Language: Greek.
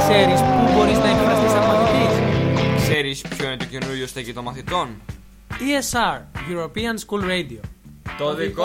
Ξέρεις πού μπορείς να εκφραστείς σαν μαθητής? Ξέρεις ποιο είναι το καινούριο στέκι των μαθητών? ESR, European School Radio. Το δικό